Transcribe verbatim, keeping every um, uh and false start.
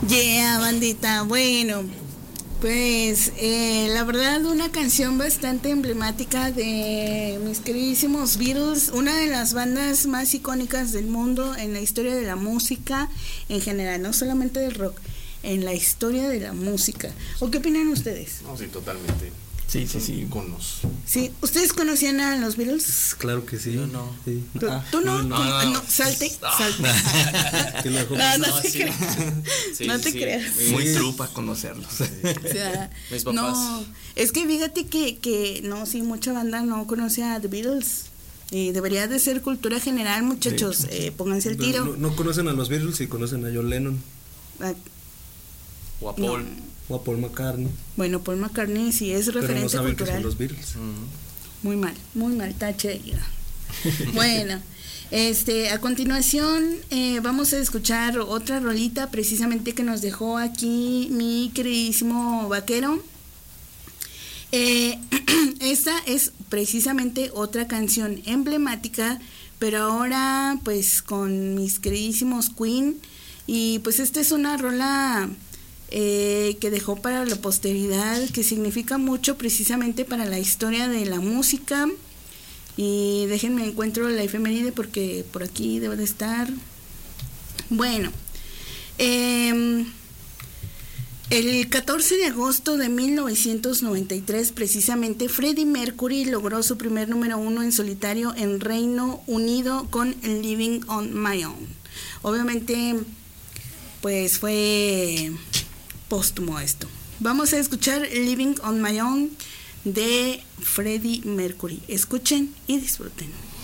Yeah, bandita. Bueno, pues eh, la verdad una canción bastante emblemática de mis queridísimos Beatles, una de las bandas más icónicas del mundo en la historia de la música en general, no solamente del rock, en la historia de la música. ¿O qué opinan ustedes? No, sí, totalmente. Sí, sí, sí. Iconos. Sí, ¿ustedes conocían a los Beatles? Claro que sí. Yo no. Sí. ¿Tú, Ah, tú no? no, ¿Cómo? no, no. No, salte, salte. Que lo dejó- No, no, No, te sí. creas. Sí, No sí, te sí. creas. Muy Sí. true para conocerlos. O sea, Mis papás. no, es que fíjate que, que no, sí, mucha banda no conoce a The Beatles. Y debería de ser cultura general, muchachos. Eh, pónganse el tiro. No, no conocen a los Beatles y conocen a John Lennon Ah, O a Paul. no. o a Paul McCartney, Bueno, Paul McCartney sí es pero no referente saben que cultural. son los Beatles. Mm. Muy mal, muy mal, tache de ida. Bueno, este, a continuación eh, vamos a escuchar otra rolita precisamente que nos dejó aquí mi queridísimo vaquero. Eh, esta es precisamente otra canción emblemática, pero ahora pues con mis queridísimos Queen, y pues esta es una rola eh, que dejó para la posteridad, que significa mucho precisamente para la historia de la música. Y déjenme encuentro la efeméride porque por aquí debe de estar. Bueno, eh, el catorce de agosto de mil novecientos noventa y tres, precisamente, Freddie Mercury logró su primer número uno en solitario en Reino Unido con Living on My Own. Obviamente, pues fue póstumo esto. Vamos a escuchar Living on My Own de Freddie Mercury. Escuchen y disfruten.